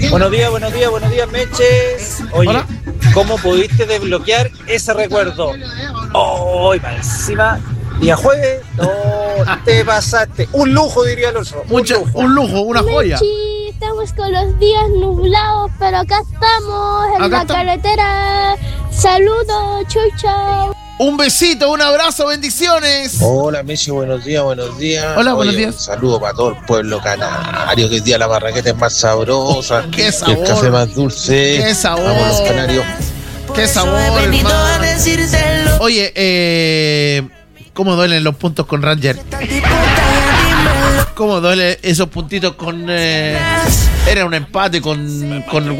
Buenos días, Meches. Oye, Hola. ¿Cómo pudiste desbloquear ese recuerdo? Oh, y para encima, día jueves, no te pasaste. Un lujo, diría Alonso. Un lujo, una joya. Mechi, estamos con los días nublados, pero acá estamos en Acá la estamos. carretera. Saludos, chau. Un besito, un abrazo, bendiciones. Hola, Messi, buenos días. Hola, buenos días. Un saludo para todo el pueblo canario, que hoy día la marraqueta es más sabrosa, Qué sabor. el café más dulce. Qué sabor. Vamos los canarios. Qué sabor, hermano. Oye, ¿cómo duelen los puntos con Ranger? ¿Cómo duelen esos puntitos con... era un empate con el